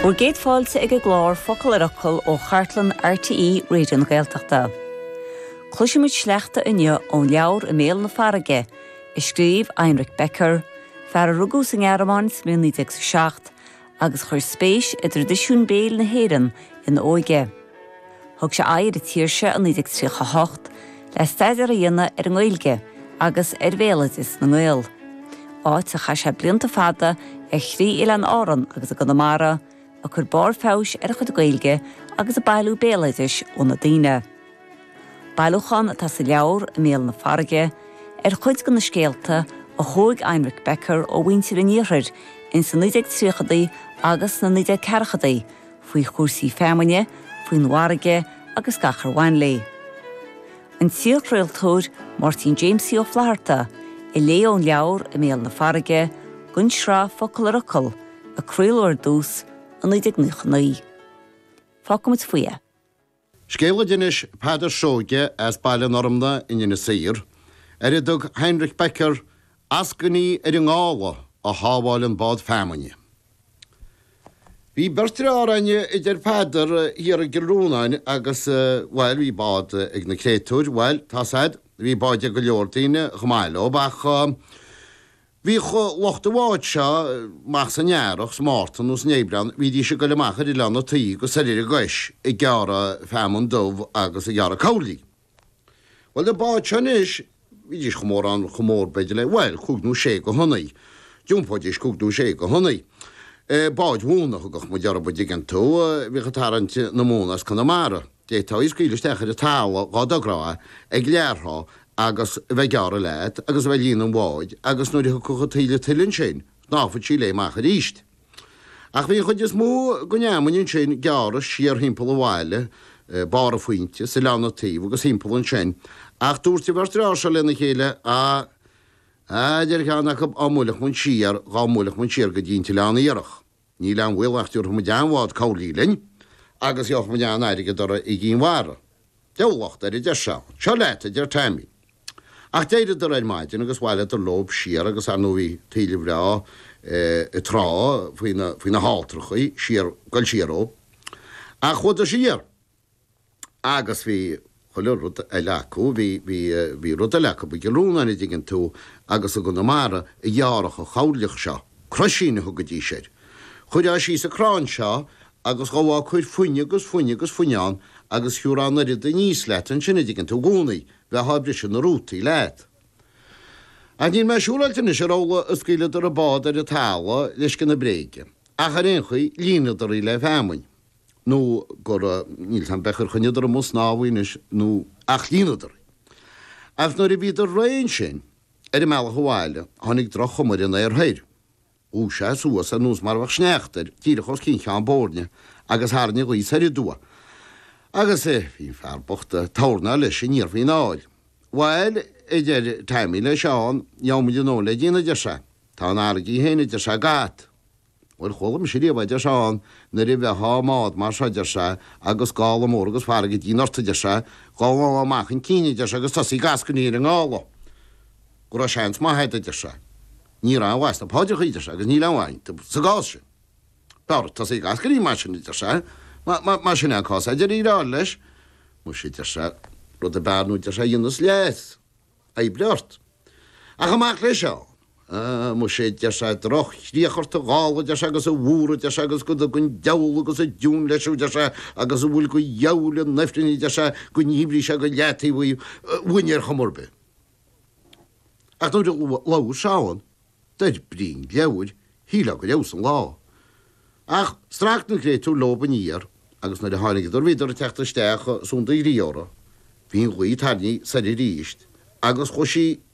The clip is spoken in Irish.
Bhur géadfáilte ag glár focail arachil ó chartlan RTE réidir na Gaeltachta. Cluisimid sleachta inne ón leabhar méal na farige, I scríb Heinrich Becker, fear rugú san Gearmáin 1967, agus chuir spéis I tradiisiún béal na héireann in óige. Thug sé air I tíirse an 1938 le staidir a dhéanana an Gaeilge agus bhéalad is na Gael. Áit a chaise blianta fada chrí ile an áran agus a Conamara, a chur bar fás a chud Gaeilge agus a bailú béalaitis ó na daoine. Bailúchan atá sa leabhar méal na farige, chuid go na scéalta a thóg Heinrich Becker ó bhaintear an níothir in sa 1930 agus na 1940 faoi chósaí féamaine, faoi nuairige agus gachar bhainlé. An tíorchraoltóir Martin Jamesí ó Phláirte I lé ón leabhar méal na farige, gunn srá focail arachil a craolóir dús an 1999. Fácamid faoie. Scéile dinis Pádar Sóge as baile normda in na saoir, dug Heinrich Becker ascaní an gála a hábháil an bád féamaine. Bhí bertir áraine idir Pádar hir a Gilrúnain agus bhí bád ag na créitúir, tá said, bhí báide go leordaine chamáile bach bhí lochta bháid seo meach san nearach smártan ús nébran, bhí dí se go le machar I leanna taí go sarir a gais I geara féaman dómh agus I geara cowlí. Well, le báid seanis, bhí dís chomór an chomór beidir le, well, chugnú sé go honnaí. Dúmpáid is chugnú sé go honnaí. Báid húna go go deara bud igen tú, bhí go tarant na mónas Conamara. Détá is gíle stechar a tála gádagrá ag léarthá agus bheith geara leid, agus bheith líon an bháid, agus nuair chucha taile tilinn sin, náfud sí le machar íst. Ach bhí chud is mú go neamainn sin geara siar himpeall a bháile, bar a faointe, sa leanna taobh agus himpeall an sin. Ach dúirtí bhartar ása lena chéile déir cheannach amúlach mun siar, gámúlach mun siar go dínta leanna iarach. Ní lean bhfuilachtiúr mu deanhád cowlílinn, agus joch mu dean airige dora I gín mhara. Deolacht I de seo, seo leita deir taimí. Ach déidir ar ein maidin agus bhile ar lob siar agus an nóí taile bhrá I trá faoin na hátrachaí siar goil siaró. Ach chud a siar. Agus bhí choile rud a leacú, bhí rud a leacú, bhí Gilrúnain I dtí tú agus a Conamara I dhearach a chawlach seo, crosína go dtí séir. Chuid a sí sa crán seo agus gáhá chuid fuine agus fuineán agus hiúrán a rid a níos leit an sinna dtí tú gúnaí, bheith habris na rútaí leid. A níl me siúlailtain is róla a scíile ar a bád ar a tála leis gan na bréige. Ach ar chuí líanad ar I le féamainn. Nó gur níl tan bechar chunidir a mus náhaoinis nó ach líanadar. Ach nuair I bhíad ar réon sin, I mealach bháile, tháinig droch chumarin ar thair. Ú sé suas a nús mar bhah sneachtar, tíirechos cinche an bórne, agus hána go ísar I dua. Agus hín fear bochta tána leis sin níor hín áil. Bháil idir taimí le seán, neamid an óla dína de se, tá an ágaí héna de se gát. Bhil cholam si riomh de seán na ri bheith hámád mar se de se agus gála mór agus farga dí norta de se, gála amachchan cíine de se agus tasí gascaní an gála. Gur a seans má heide de se. Ní an bhaist na páidir chuide se agus ní le bhain, sa gáise. Beir tasí gascaní mar sin de se, mar sin an cás idir írá leis, mu si de se rud a bearnú de se dionas leis, a I bleart. Ach amach le seo, mu sé de se droch, ríochart a gála de se agus a bhúra de se agus go a gon deol agus a dún leisú de se agus a bhfuil go jeúla nefriní de se go níbrí se go leataí bhuiinear chomorbe. Ach nó láú seáin, deir brín leabhar híla go leus an lá. Ach stracht na créitú lob an íar, agus na de hánig ar viidir a teachta steach súnda I ríora, hín chuí tarní sa I ríist, agus chusí